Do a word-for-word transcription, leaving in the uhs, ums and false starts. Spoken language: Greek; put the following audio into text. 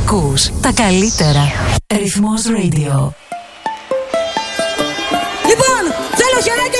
Ακούς τα καλύτερα. Ρυθμός Radio. Λοιπόν, θέλω χεράκι